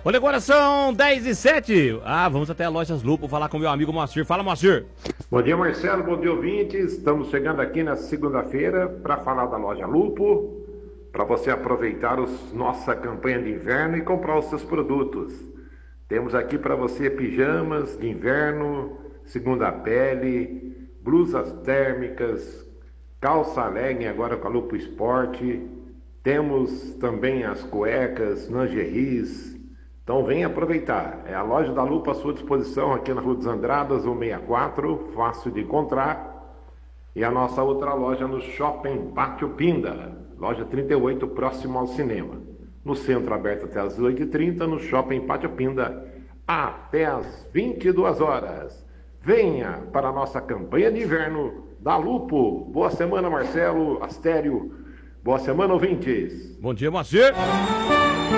Olha, agora são 10h07. Vamos até a Lojas Lupo falar com meu amigo Moacir. Fala, Moacir. Bom dia, Marcelo. Bom dia, ouvintes. Estamos chegando aqui na segunda-feira para falar da Loja Lupo, para você aproveitar nossa campanha de inverno e comprar os seus produtos. Temos aqui para você pijamas de inverno, segunda pele, blusas térmicas, calça legging agora com a Lupo Esporte. Temos também as cuecas, lingeries. Então venha aproveitar. É a loja da Lupo à sua disposição aqui na Rua dos Andradas, 164, fácil de encontrar. E a nossa outra loja no Shopping Pátio Pinda, loja 38, próximo ao cinema. No centro aberto até as 18h30, no Shopping Pátio Pinda até as 22 horas. Venha para a nossa campanha de inverno da Lupo. Boa semana, Marcelo, Astério. Boa semana, ouvintes. Bom dia, Moacir.